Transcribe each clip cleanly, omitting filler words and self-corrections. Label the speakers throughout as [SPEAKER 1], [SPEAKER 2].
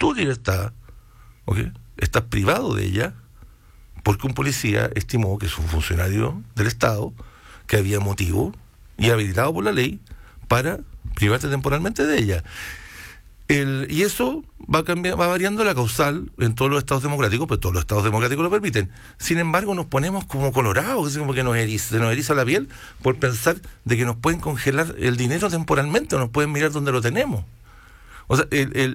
[SPEAKER 1] tu libertad, ¿ok? Estás privado de ella porque un policía estimó que es un funcionario del Estado que había motivo y habilitado por la ley para privarte temporalmente de ella. Y eso va variando la causal en todos los estados democráticos, pero todos los estados democráticos lo permiten. Sin embargo, nos ponemos como colorados, como que se nos eriza la piel por pensar de que nos pueden congelar el dinero temporalmente o nos pueden mirar donde lo tenemos. O sea,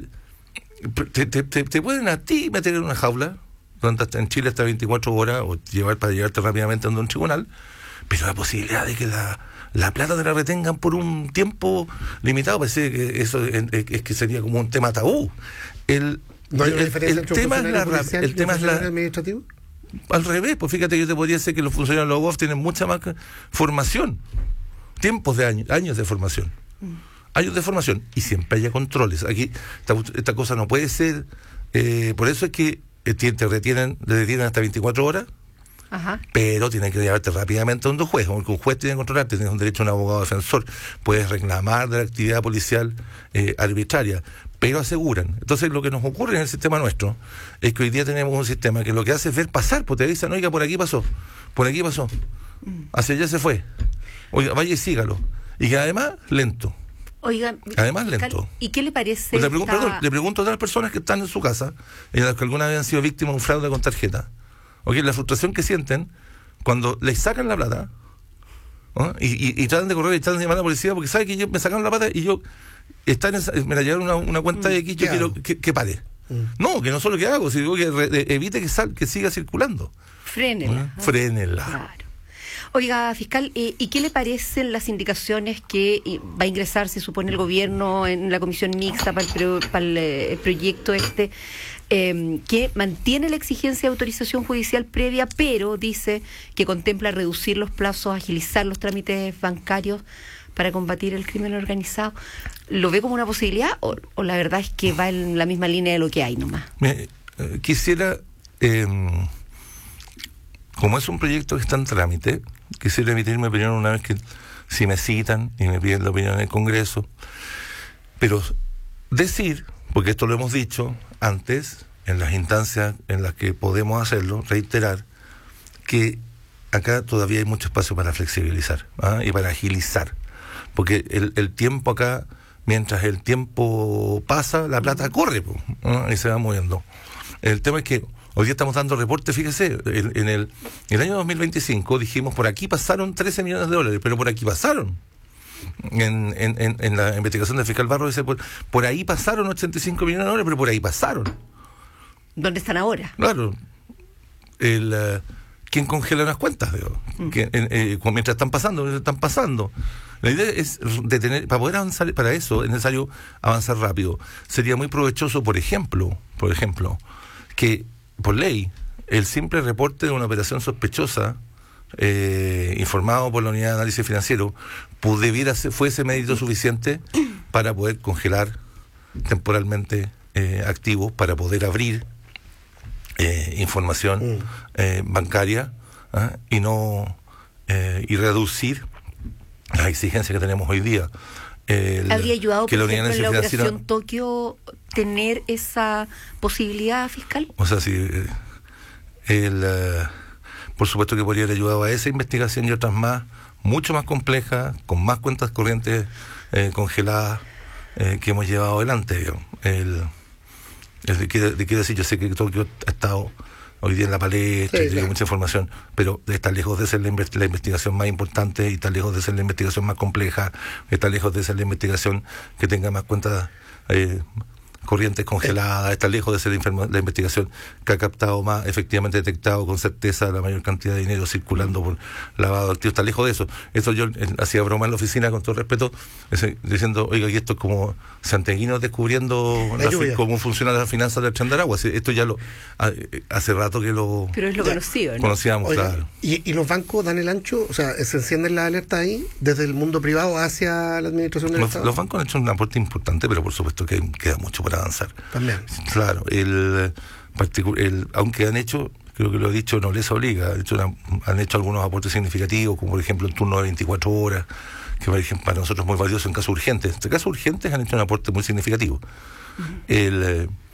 [SPEAKER 1] te pueden a ti meter en una jaula, donde en Chile hasta 24 horas, o llevarte rápidamente ante un tribunal, pero la posibilidad de que la plata te la retengan por un tiempo limitado, parece que eso es que sería como un tema tabú.
[SPEAKER 2] ¿No hay una diferencia entre un funcionario policial y un funcionario administrativo?
[SPEAKER 1] Al revés, pues fíjate, yo te podría decir que los funcionarios de la UOF tienen mucha más formación, tiempos de años de formación. Años de formación, y siempre haya controles. Aquí esta cosa no puede ser, por eso es que te detienen hasta 24 horas.
[SPEAKER 3] Ajá.
[SPEAKER 1] Pero tienen que llevarte rápidamente a un juez, porque un juez tiene que controlarte, tienes un derecho a un abogado defensor, puedes reclamar de la actividad policial arbitraria, pero aseguran. Entonces lo que nos ocurre en el sistema nuestro es que hoy día tenemos un sistema que lo que hace es ver pasar, pues te avisan, oiga, por aquí pasó, hacia allá se fue, oiga, vaya y sígalo, y que además lento.
[SPEAKER 3] Oiga,
[SPEAKER 1] además lento.
[SPEAKER 3] ¿Y qué le parece?
[SPEAKER 1] Pues le pregunto a las personas que están en su casa, en las que alguna vez han sido víctimas de un fraude con tarjeta, la frustración que sienten cuando les sacan la plata, ¿no? y tratan de correr y tratan de llamar a la policía porque saben que me sacaron la plata y me la llevaron una cuenta de X, yo quiero que pare. No, que no solo que hago, sino que evite que siga circulando.
[SPEAKER 3] Frénela.
[SPEAKER 1] Frénela.
[SPEAKER 3] Claro. Oiga, fiscal, ¿y qué le parecen las indicaciones que va a ingresar, se supone, el gobierno en la comisión mixta para el proyecto que mantiene la exigencia de autorización judicial previa, pero dice que contempla reducir los plazos, agilizar los trámites bancarios para combatir el crimen organizado? ¿Lo ve como una posibilidad o la verdad es que va en la misma línea de lo que hay nomás?
[SPEAKER 1] Quisiera, como es un proyecto que está en trámite, quisiera emitir mi opinión una vez que, si me citan y me piden la opinión en el Congreso, pero decir, porque esto lo hemos dicho antes, en las instancias en las que podemos hacerlo, reiterar que acá todavía hay mucho espacio para flexibilizar y para agilizar, porque el tiempo acá, mientras el tiempo pasa, la plata corre y se va moviendo. El tema es que hoy día estamos dando reportes, fíjese, en el año 2025 dijimos, por aquí pasaron 13 millones de dólares, pero por aquí pasaron. En la investigación del fiscal Barro dice, por ahí pasaron 85 millones de dólares, pero por ahí pasaron.
[SPEAKER 3] ¿Dónde están ahora?
[SPEAKER 1] Claro. ¿Quién congela las cuentas? Mientras están pasando. La idea es detener, para poder avanzar, para eso es necesario avanzar rápido. Sería muy provechoso, por ejemplo, que por ley, el simple reporte de una operación sospechosa, informado por la unidad de análisis financiero, fuese mérito suficiente para poder congelar temporalmente activos, para poder abrir información bancaria y reducir las exigencias que tenemos hoy día.
[SPEAKER 3] ¿Habría ayudado,
[SPEAKER 1] que
[SPEAKER 3] por
[SPEAKER 1] la
[SPEAKER 3] ejemplo, en la operación Tokio tener esa posibilidad, fiscal?
[SPEAKER 1] O sea, sí, por supuesto que podría haber ayudado a esa investigación y otras más, mucho más complejas, con más cuentas corrientes congeladas que hemos llevado adelante, digamos. Quiero decir, yo sé que Tokio ha estado hoy día en la palestra, y tiene mucha información, pero está lejos de ser la investigación más importante, y está lejos de ser la investigación más compleja, está lejos de ser la investigación que tenga más cuentas corrientes congeladas, está lejos de ser la investigación que ha captado más, efectivamente detectado con certeza la mayor cantidad de dinero circulando por lavado de activos, está lejos de eso. Eso yo hacía broma en la oficina, con todo respeto, diciendo, oiga, y esto es como santiaguinos descubriendo cómo funcionan las finanzas del Chandaragua. Esto ya hace rato que lo...
[SPEAKER 3] Pero es lo conocido, ¿no?
[SPEAKER 1] Conocíamos.
[SPEAKER 2] Oiga,
[SPEAKER 1] claro.
[SPEAKER 2] ¿Y los bancos dan el ancho? O sea, ¿se encienden las alertas ahí, desde el mundo privado hacia la administración del Estado?
[SPEAKER 1] Los bancos han hecho un aporte importante, pero por supuesto que queda mucho por avanzar.
[SPEAKER 2] También.
[SPEAKER 1] Claro, aunque han hecho, creo que lo he dicho, no les obliga, han hecho algunos aportes significativos, como por ejemplo el turno de 24 horas, que por ejemplo, para nosotros es muy valioso en casos urgentes. En casos urgentes han hecho un aporte muy significativo.